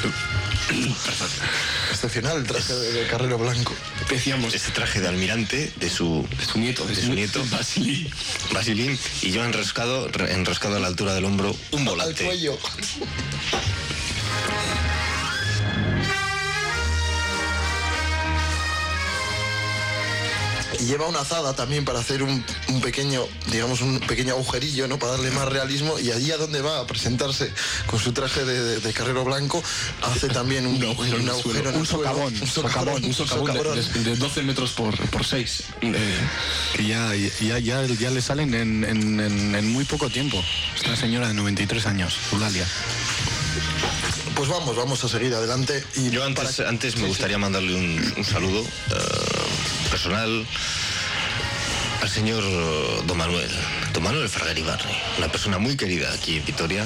Excepcional el traje de Carrero Blanco. Decíamos, este traje de almirante de su nieto, Basilín, y yo enroscado a la altura del hombro un volante. Al cuello. Y lleva una azada también para hacer un pequeño agujerillo, ¿no? Para darle más realismo, y allí a donde va a presentarse con su traje de Carrero Blanco hace también un agujero en el suelo. Un socavón de 12 metros por 6. Que ya le salen en muy poco tiempo. Esta señora de 93 años, Eulalia. Pues vamos a seguir adelante. Y yo antes me gustaría mandarle un saludo personal al señor Don Manuel Fraga Iribarne, una persona muy querida aquí en Vitoria,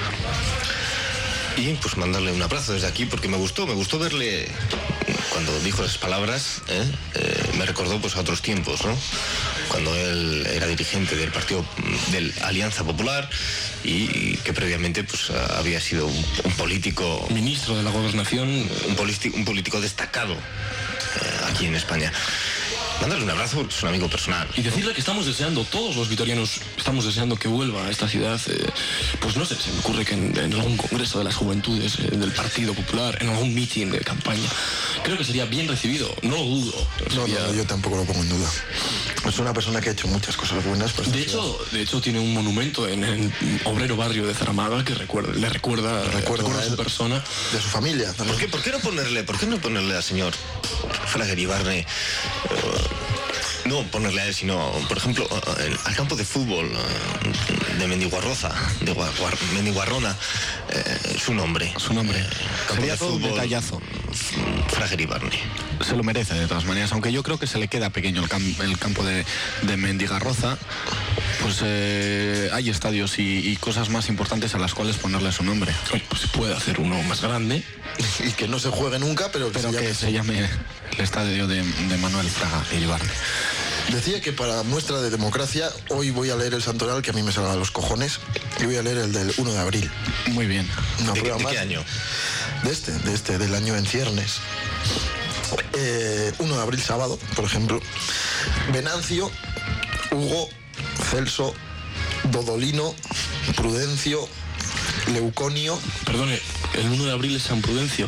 y pues mandarle un abrazo desde aquí, porque me gustó verle cuando dijo esas palabras. Me recordó pues a otros tiempos, ¿no? Cuando él era dirigente del partido del Alianza Popular y que previamente pues había sido un político, ministro de la Gobernación, un político destacado aquí en España. Mandarle un abrazo, es un amigo personal. Y decirle que estamos deseando, todos los vitorianos, estamos deseando que vuelva a esta ciudad. Pues no sé, se me ocurre que en algún congreso de las juventudes del Partido Popular, en algún meeting de campaña, creo que sería bien recibido, no lo dudo. No, yo tampoco lo pongo en duda. Es una persona que ha hecho muchas cosas buenas. De hecho, tiene un monumento en el obrero barrio de Zaramaga que le recuerda a su persona. De su familia también. ¿Por qué no ponerle al señor Fraga Iribarne? No ponerle a él, sino, por ejemplo, al campo de fútbol de Mendiguarrona, su nombre. Sería todo un detallazo. Fraga Iribarne. Se lo merece de todas maneras, aunque yo creo que se le queda pequeño el campo de Mendigarroza. Pues hay estadios y cosas más importantes a las cuales ponerle su nombre. Pues se puede hacer uno más grande y que no se juegue nunca, pero que se llame el estadio de Manuel Fraga Iribarne. Decía que para muestra de democracia, hoy voy a leer el santoral que a mí me salga a los cojones, y voy a leer el del 1 de abril. Muy bien. ¿De qué año? Del año en ciernes. 1 de abril, sábado, por ejemplo. Venancio, Hugo, Celso, Dodolino, Prudencio, Leuconio. Perdone, el 1 de abril es San Prudencio.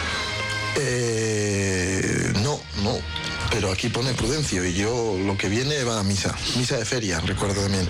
No, pero aquí pone Prudencio y yo lo que viene va a misa de feria, recuerdo también.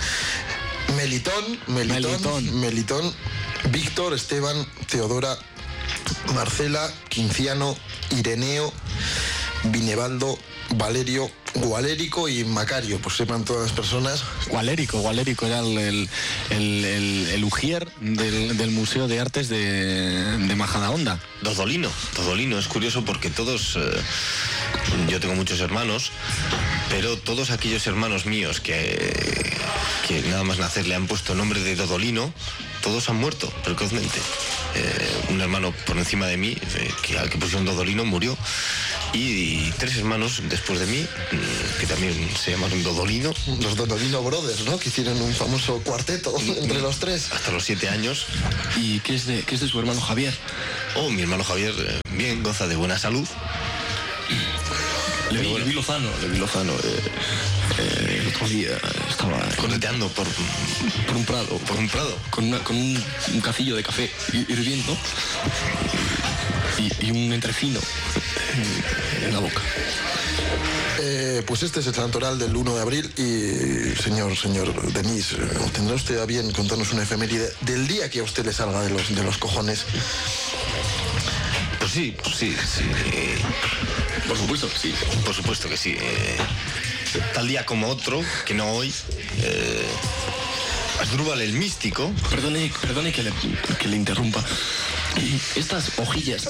Melitón, Víctor, Esteban, Teodora, Marcela, Quinciano, Ireneo, Vinebaldo, Valerio, Gualérico y Macario, pues sepan todas las personas. Gualérico era el ujier del Museo de Artes de Majadahonda. Dodolino, es curioso porque todos, yo tengo muchos hermanos, pero todos aquellos hermanos míos que nada más nacer le han puesto el nombre de Dodolino, todos han muerto precozmente. Un hermano por encima de mí, al que pusieron Dodolino, murió. Y 3 hermanos después de mí, que también se llamaron Dodolino. Los Dodolino Brothers, ¿no? Que hicieron un famoso cuarteto entre los 3. Hasta los 7 años. ¿Y qué es de su hermano Javier? Mi hermano Javier, bien, goza de buena salud. Levi Lozano, el otro día estaba correteando por un prado, con un cacillo de café hirviendo y un entrefino en la boca. Pues este es el santoral del 1 de abril y señor Denis, ¿tendrá usted a bien contarnos una efeméride del día que a usted le salga de los cojones? Pues sí. Por supuesto que sí. Por supuesto que sí. Tal día como otro, que no hoy, Asdrúbal el místico. Perdone que le interrumpa. Estas hojillas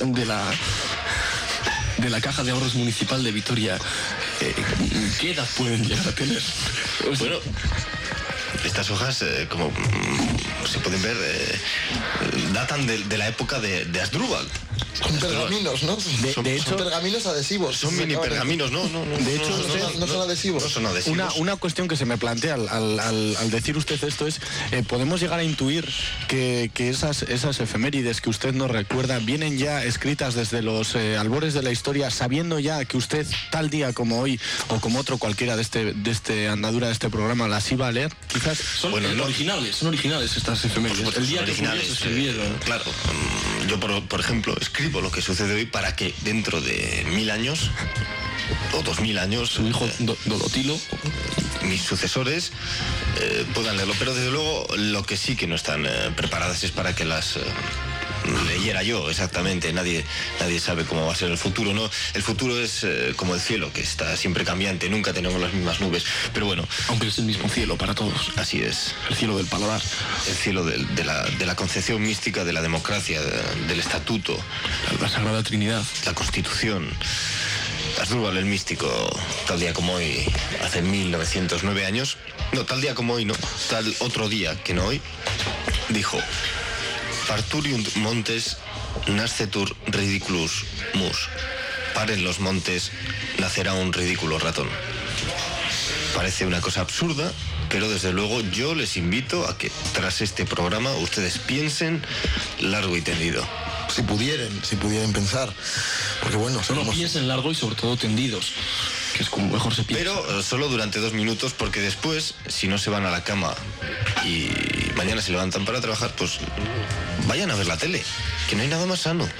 de la Caja de Ahorros Municipal de Vitoria, ¿qué edad pueden llegar a tener? Bueno, estas hojas, como se pueden ver, datan de la época de Asdrúbal. Son pergaminos, ¿no? De hecho, son pergaminos adhesivos. Son mini pergaminos, no. De hecho, no son adhesivos. No son adhesivos. Una cuestión que se me plantea al decir usted esto es, ¿podemos llegar a intuir que esas efemérides que usted nos recuerda vienen ya escritas desde los albores de la historia, sabiendo ya que usted tal día como hoy o como otro cualquiera de este andadura de este programa las iba a leer? Quizás son originales estas efemérides. El día originales, que escribieron. Claro, yo por ejemplo escribo lo que sucede hoy para que dentro de 1000 años o 2000 años su hijo Dolotilo, mis sucesores puedan leerlo, pero desde luego lo que sí que no están preparadas es para que las leyera yo exactamente. Nadie sabe cómo va a ser el futuro, ¿no? El futuro es como el cielo, que está siempre cambiante, nunca tenemos las mismas nubes, pero bueno. Aunque es el mismo cielo para todos. Así es. El cielo del paladar. El cielo de la concepción mística de la democracia, del estatuto. La Sagrada Trinidad. La Constitución. Asdrúbal el místico, tal día como hoy, hace 1909 años, no, tal día como hoy no, tal otro día que no hoy, dijo: Parturiunt montes nascetur ridiculus mus. Paren los montes, nacerá un ridículo ratón. Parece una cosa absurda, pero desde luego yo les invito a que tras este programa ustedes piensen largo y tendido. Si pudieran pensar. Porque bueno, solo piensen largo y sobre todo tendidos, que es como mejor se piensa. Pero solo durante 2 minutos, porque después, si no se van a la cama y mañana se levantan para trabajar, pues vayan a ver la tele, que no hay nada más sano,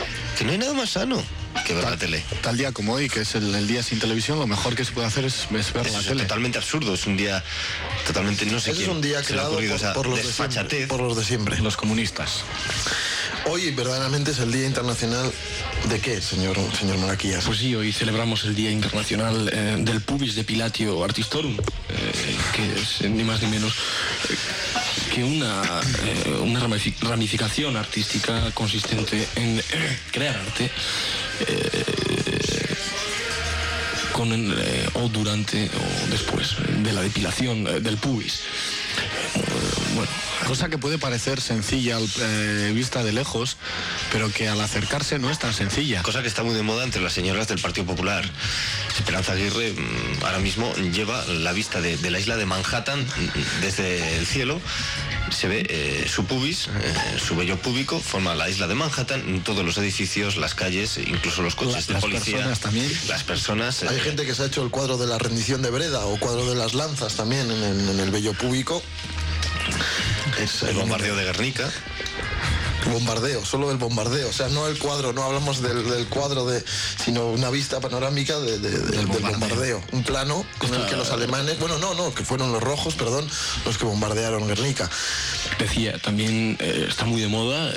que ver la tele. Tal día como hoy, que es el día sin televisión, lo mejor que se puede hacer es ver la tele. Es totalmente absurdo, es un día totalmente, no sé quién. Es un día creado por los de siempre. Los comunistas. Hoy verdaderamente es el Día Internacional ¿de qué, señor Malaquías? Pues sí, hoy celebramos el Día Internacional del Pubis Depilatio Artistorum, que es ni más ni menos que una ramificación artística consistente en crear arte con o durante o después de la depilación del pubis. Bueno, cosa que puede parecer sencilla vista de lejos, pero que al acercarse no es tan sencilla. Cosa que está muy de moda entre las señoras del Partido Popular. Esperanza Aguirre ahora mismo lleva la vista de la isla de Manhattan desde el cielo. Se ve su pubis, su vello púbico, forma la isla de Manhattan, todos los edificios, las calles, incluso los coches de policía. Las personas también. Las personas. Hay gente que se ha hecho el cuadro de la rendición de Breda o cuadro de las lanzas también en el vello púbico. Es el bombardeo de Guernica. Bombardeo, solo el bombardeo, o sea, no el cuadro, no hablamos del cuadro sino una vista panorámica del bombardeo. Un plano con el que los alemanes, que fueron los rojos, los que bombardearon Guernica. Decía, también está muy de moda,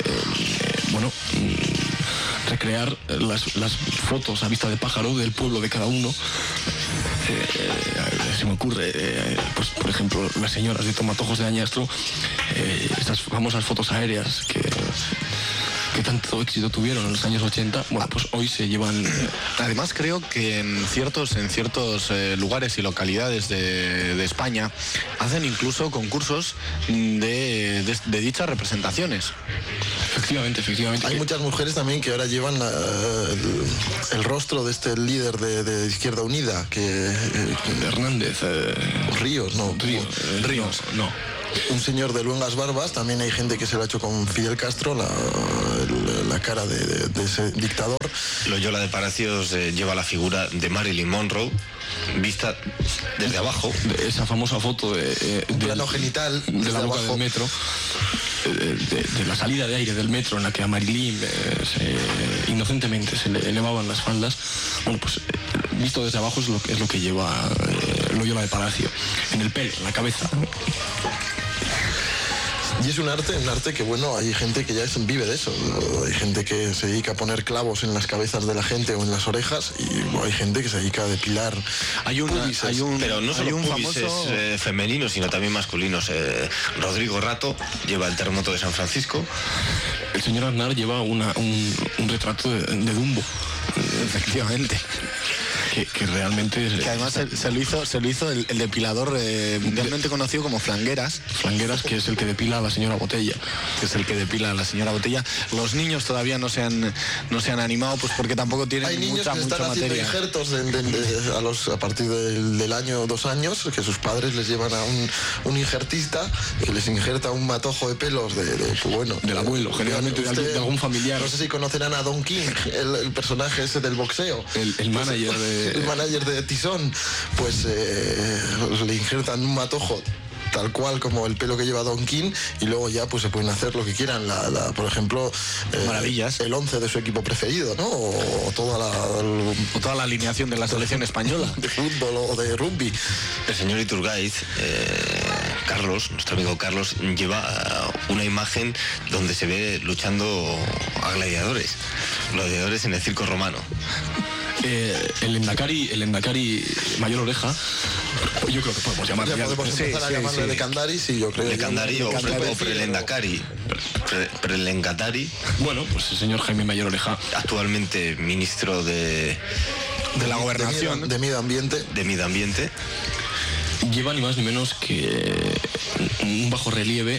recrear las fotos a vista de pájaro del pueblo de cada uno. Se me ocurre, pues por ejemplo, las señoras de Tomatojos de Añastro, estas famosas fotos aéreas que tanto éxito tuvieron en los años 80, pues hoy se llevan. Además creo que en ciertos lugares y localidades de España hacen incluso concursos de dichas representaciones. Efectivamente. Hay muchas mujeres también que ahora llevan el rostro de este líder de Izquierda Unida, Hernández. Ríos. No. Un señor de luengas barbas, también hay gente que se lo ha hecho con Fidel Castro, la cara de ese dictador. Loyola de Palacios lleva la figura de Marilyn Monroe, vista desde abajo. Esa famosa foto de plano genital de la boca del metro, de la salida de aire del metro, en la que a Marilyn inocentemente se le elevaban las faldas. Pues visto desde abajo es lo que lleva Loyola de Palacio, en el pelo, en la cabeza. Y es un arte que hay gente que ya vive de eso. Hay gente que se dedica a poner clavos en las cabezas de la gente o en las orejas, y hay gente que se dedica a depilar. Pero no solo púbices femeninos, sino también masculinos. Rodrigo Rato lleva el terremoto de San Francisco. El señor Aznar lleva un retrato de Dumbo. Efectivamente. que realmente... Que además se lo hizo el depilador mundialmente conocido como Flangueras. Flangueras, que es el que depila a la señora Botella. Que es el que depila a la señora Botella. Los niños todavía no se han animado, pues porque tampoco tienen hay niños mucha que están haciendo materia. injertos a partir del año 2 años, que sus padres les llevan a un injertista que les injerta un matojo de pelos del abuelo, generalmente de algún familiar. No sé si conocerán a Don King, el personaje ese del boxeo. El manager el manager de Tizón, pues le injertan un matojo tal cual como el pelo que lleva Don King, y luego ya pues se pueden hacer lo que quieran, por ejemplo, maravillas, el 11 de su equipo preferido, ¿no? O toda la alineación de la selección española de fútbol o de rugby. El señor Iturgaiz, Carlos, nuestro amigo Carlos, lleva una imagen donde se ve luchando a gladiadores en el circo romano. El Endacari Mayor Oreja, yo creo que podemos llamarle. Ya podemos empezar a llamarle de Candari, sí, yo creo. De Candari o Prelendacari. Prelencatari. Bueno, pues el señor Jaime Mayor Oreja. Actualmente ministro de la Gobernación. De Medio Ambiente. De Medio Ambiente. Lleva ni más ni menos que un bajo relieve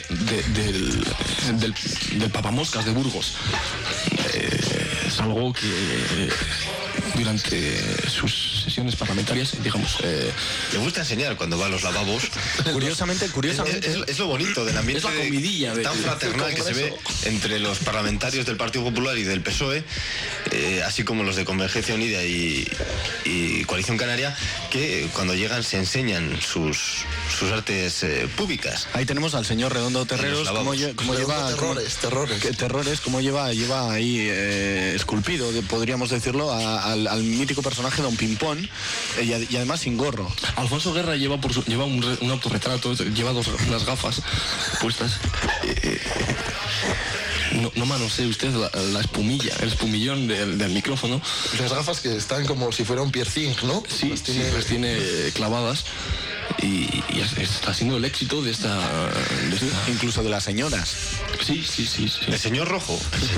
del papamoscas de Burgos. Es algo que durante sus sesiones parlamentarias, digamos... Le gusta enseñar cuando va a los lavabos. Curiosamente... Es lo bonito del ambiente. Es la comidilla tan fraternal que se ve entre los parlamentarios del Partido Popular y del PSOE, así como los de Convergencia Unida y Coalición Canaria, que cuando llegan se enseñan sus artes públicas. Ahí tenemos al señor Redondo Terreros, como lleva... Terrores, como lleva ahí esculpido, podríamos decirlo, al mítico personaje Don Pimpón, y además sin gorro. Alfonso Guerra lleva un autorretrato, lleva unas gafas puestas. No manosee usted la espumilla, el espumillón del micrófono. Las gafas que están como si fuera un piercing, ¿no? Sí, las tiene clavadas. Y está siendo el éxito de esta... Incluso de las señoras. Sí. El señor Rojo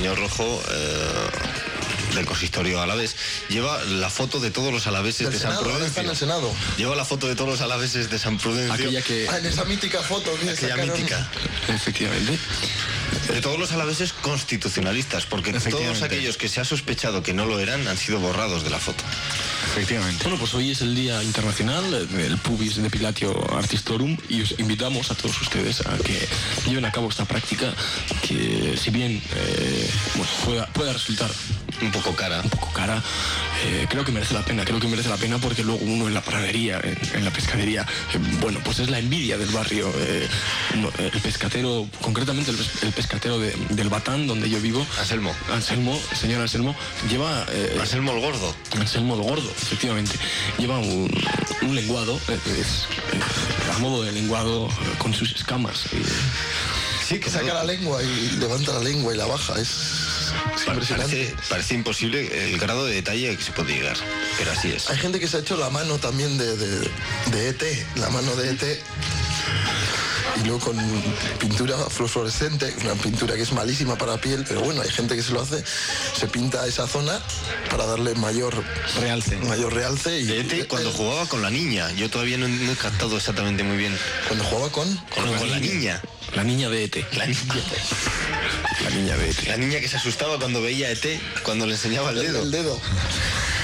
del consistorio alavés lleva la foto de todos los alaveses de San Prudencio. Está en el Senado. Lleva la foto de todos los alaveses de San Prudencio. Aquella que... en esa mítica foto que aquella mítica. Efectivamente. De todos los alaveses constitucionalistas, porque todos aquellos que se ha sospechado que no lo eran han sido borrados de la foto. Efectivamente. Bueno, pues hoy es el Día Internacional del Pubis Depilatio Artistorum y os invitamos a todos ustedes a que lleven a cabo esta práctica que, si bien pueda resultar un poco cara, creo que merece la pena porque luego uno en la pradería, en la pescadería, bueno, pues es la envidia del barrio. El pescatero, concretamente el pescatero del Batán, donde yo vivo, señor Anselmo, lleva... Anselmo el Gordo. Anselmo el Gordo, efectivamente. Lleva un lenguado, a modo de lenguado con sus escamas. Sí, que saca la lengua y levanta la lengua y la baja, es impresionante. Parece imposible el grado de detalle que se puede llegar, pero así es. Hay gente que se ha hecho la mano también de ET, la mano de ET, y luego con pintura fluorescente, una pintura que es malísima para la piel, pero bueno, hay gente que se lo hace, se pinta esa zona para darle mayor realce. Y ET cuando jugaba con la niña, yo todavía no he captado exactamente muy bien. ¿Cuando jugaba con la niña? La niña de ET. La niña de ET. La niña que se asustaba cuando veía a ET, cuando le enseñaba el dedo.